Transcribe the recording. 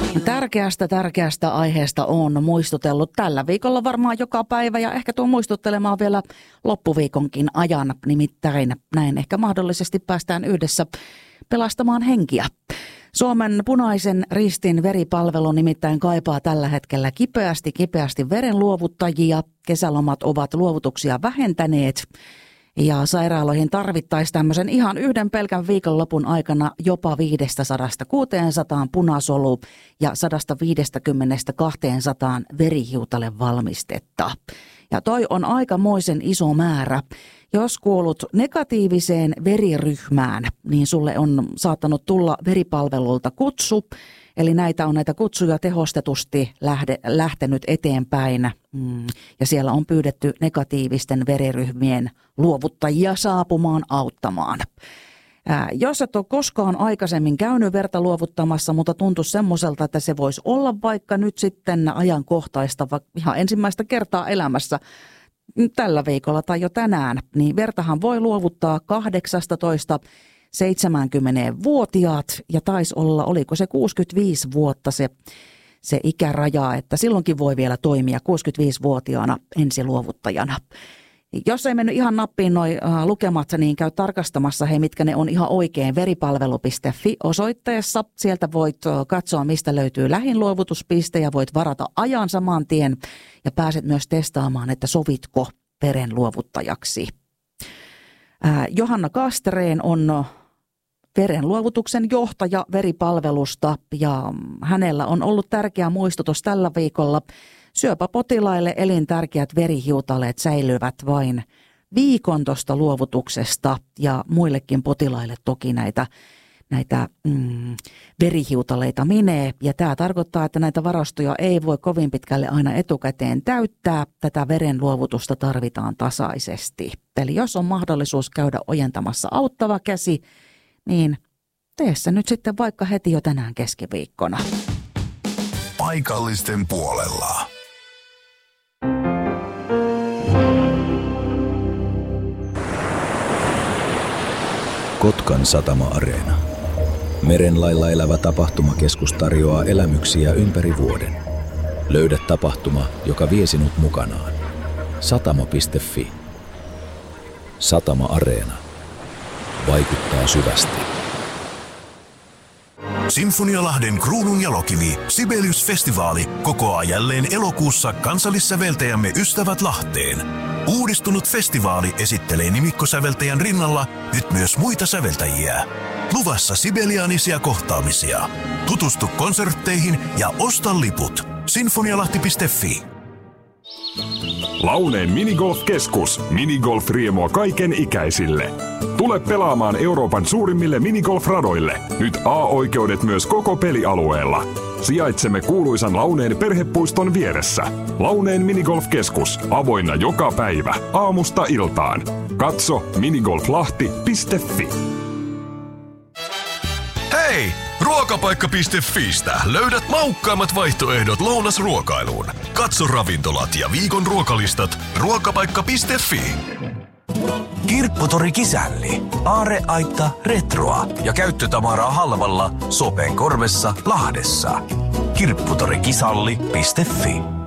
Tärkeästä aiheesta on muistutellut tällä viikolla varmaan joka päivä ja ehkä tuon muistuttelemaan vielä loppuviikonkin ajan. Nimittäin näin ehkä mahdollisesti päästään yhdessä pelastamaan henkiä. Suomen Punaisen Ristin veripalvelu nimittäin kaipaa tällä hetkellä kipeästi verenluovuttajia. Kesälomat ovat luovutuksia vähentäneet. Ja sairaaloihin tarvittaisiin tämmöisen ihan yhden pelkän viikonlopun aikana jopa 500-600 punasolu- ja 150-200 verihiutale valmistetta. Ja toi on aikamoisen iso määrä. Jos kuulut negatiiviseen veriryhmään, niin sulle on saattanut tulla veripalvelulta kutsu. Eli näitä kutsuja tehostetusti lähtenyt eteenpäin ja siellä on pyydetty negatiivisten veriryhmien luovuttajia saapumaan auttamaan. Jos et ole koskaan aikaisemmin käynyt verta luovuttamassa, mutta tuntuu semmoiselta, että se voisi olla vaikka nyt sitten ajankohtaista, ihan ensimmäistä kertaa elämässä tällä viikolla tai jo tänään, niin vertahan voi luovuttaa 18-70-vuotiaat ja taisi olla, oliko se 65 vuotta se ikäraja, että silloinkin voi vielä toimia 65-vuotiaana ensiluovuttajana. Jos ei mennyt ihan nappiin noi lukemat, niin käy tarkastamassa, mitkä ne on ihan oikein, veripalvelu.fi osoitteessa. Sieltä voit katsoa, mistä löytyy lähin luovutuspiste ja voit varata ajan saman tien ja pääset myös testaamaan, että sovitko verenluovuttajaksi. Johanna Kastreen on verenluovutuksen johtaja veripalvelusta ja hänellä on ollut tärkeä muistutus tällä viikolla. Syöpäpotilaille elintärkeät verihiutaleet säilyvät vain viikon tuosta luovutuksesta ja muillekin potilaille toki näitä verihiutaleita menee. Ja tämä tarkoittaa, että näitä varastoja ei voi kovin pitkälle aina etukäteen täyttää. Tätä verenluovutusta tarvitaan tasaisesti. Eli jos on mahdollisuus käydä ojentamassa auttava käsi, niin tee se nyt sitten vaikka heti jo tänään keskiviikkona. Paikallisten puolella. Kotkan satama-areena. Merenlailla elävä tapahtumakeskus tarjoaa elämyksiä ympäri vuoden. Löydä tapahtuma, joka vie sinut mukanaan. Satama.fi. Satama-areena. Vaikuttaa syvästi. Sinfonialahden kruunun jalokivi, Sibelius-festivaali kokoaa jälleen elokuussa kansallissäveltäjämme Ystävät Lahteen. Uudistunut festivaali esittelee nimikkosäveltäjän rinnalla nyt myös muita säveltäjiä. Luvassa sibeliaanisia kohtaamisia. Tutustu konsertteihin ja osta liput. Sinfonialahti.fi. Launeen minigolf-keskus. Minigolf-riemua kaiken ikäisille. Tule pelaamaan Euroopan suurimmille minigolf-radoille. Nyt A-oikeudet myös koko pelialueella. Sijaitsemme kuuluisan Launeen perhepuiston vieressä. Launeen minigolf-keskus. Avoinna joka päivä. Aamusta iltaan. Katso minigolflahti.fi. Hei! Ruokapaikka.fiistä löydät maukkaimmat vaihtoehdot lounasruokailuun. Katso ravintolat ja viikon ruokalistat ruokapaikka.fi. Kirpputori Kisälli. Aarreaitta, retroa ja käyttötavaraa halvalla Sopenkorvessa, Lahdessa. Kirpputorikisalli.fi.